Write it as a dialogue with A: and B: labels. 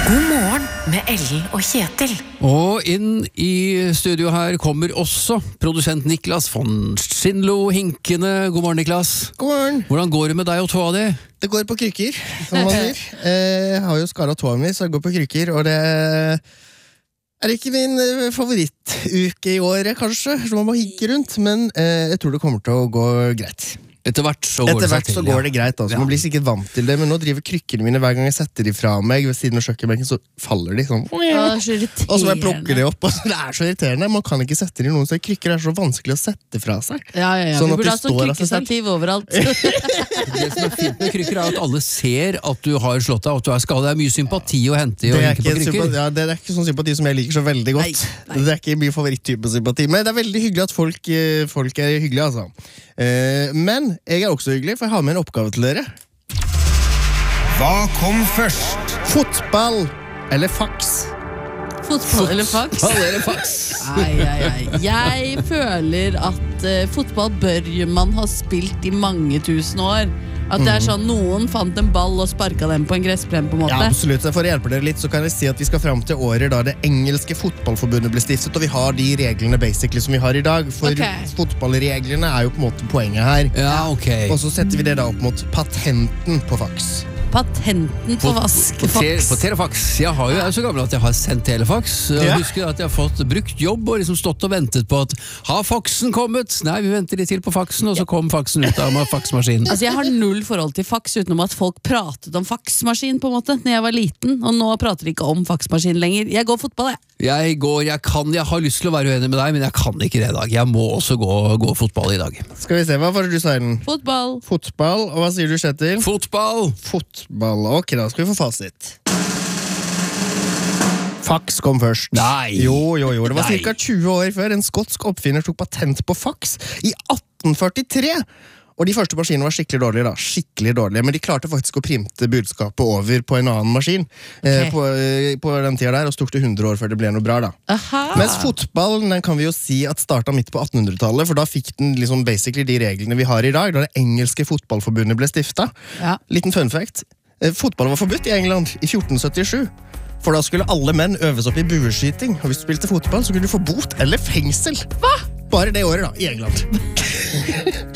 A: God morgen med Ellen og Kjetil.
B: Og inn i studio her kommer også produsent Niklas von Schindlo hinkende. God morgen, Niklas.
C: God morgen.
B: Hvordan går det med deg og tåa di?
C: Det går på krykker, som man sier. Jeg har jo skadet tåa mi, så jeg går på krykker, og det er ikke min favorittuke i året, kanskje, så man må hinke rundt, men jeg tror det kommer til å gå greit.
B: Etter hvert så går
C: det greit, altså. Man blir sikkert vant til det, men nå driver krykkene mine hver gang jeg setter de fra meg ved siden av kjøkkenbenken, så faller de sånn. Og så må jeg plukke de opp, og det er så irriterende. Man kan ikke sette de i noen, så krykker er så vanskelig å sette fra seg.
D: Ja,
C: sånn
D: vi burde ha sånn krykkestativ overalt.
B: Det som er fint med krykker er at alle ser at du har slått deg, at du er skadet. Det er mye sympati å hente i å hinke på krykker.
C: Det er ikke sånn sympati som jeg liker så veldig godt. Nei. Det er ikke mye favoritttype sympati, men det er veldig hyggelig at folk er hyggelige, altså. Men jeg er også hyggelig, for jeg har med en oppgave til dere.
E: Hva kom først?
C: Fotball eller faks?
D: Fotball eller faks? Jeg føler at fotball bør man ha spilt i mange tusen år. At det er sånn, noen fant en ball og sparket den på en gressplen på en måte.
C: Ja, absolutt. For å hjelpe dere litt, så kan jeg si at vi skal frem til året da det engelske fotballforbundet ble stiftet, og vi har de reglene basically som vi har i dag. For fotballreglene er jo på en måte poenget her.
B: Ja, ok.
C: Og så setter vi det da opp mot patenten på faks.
D: Patenten på faks.
B: På telefax. Jeg er så gammel at jeg har sendt telefax. Jeg husker at jeg har fått brukt jobb og liksom stått og ventet på at har faksen kommet? Nei, vi venter litt til på faksen, og så kom faksen ut av faksmaskinen.
D: Altså, jeg har null forhold til faks utenom at folk pratet om faksmaskin på en måte når jeg var liten, og nå prater de ikke om faksmaskin lenger. Jeg går fotball,
B: jeg har lyst til å være uenig med deg, men jeg kan ikke det i dag. Jeg må også gå fotball i dag.
C: Skal vi se, hva var det du sa, Ellen?
D: Fotball.
C: Og hva sier du, Kjetil?
B: Fotball.
C: Ok, da skal vi få fasit. Faks kom først.
B: Nei.
C: Jo. Det var cirka 20 år før en skotsk oppfinner tok patent på faks i 1843. Og de første maskinene var skikkelig dårlige, men de klarte faktisk å printe budskapet over på en annen maskin på den tida der, og tok det 100 år før det ble noe bra da. Mens fotballen, den kan vi jo si at startet midt på 1800-tallet, for da fikk den liksom basically de reglene vi har i dag, da det engelske fotballforbundet ble stiftet. Liten fun fact, fotball var forbudt i England i 1477. For da skulle alle menn øves opp i bueskyting, og hvis du spilte fotball så kunne du få bot eller fengsel. Hva? Bare det året da, i England.